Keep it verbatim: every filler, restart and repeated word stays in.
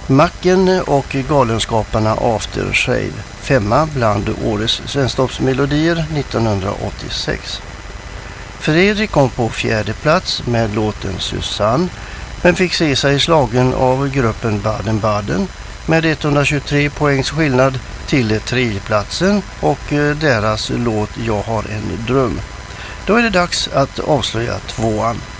Macken och Galenskaparna After Shave, femma bland årets svensktoppsmelodier nittonhundraåttiosex. Fredrik kom på fjärde plats med låten Susanne, men fick se sig slagen av gruppen Baden-Baden med etthundratjugotre poängs skillnad till tredjeplatsen och deras låt Jag har en dröm. Då är det dags att avslöja tvåan.